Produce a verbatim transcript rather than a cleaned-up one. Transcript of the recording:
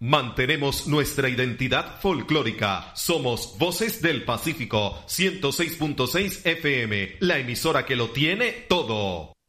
Mantenemos nuestra identidad folclórica. Somos Voces del Pacífico, ciento seis punto seis F M, la emisora que lo tiene todo.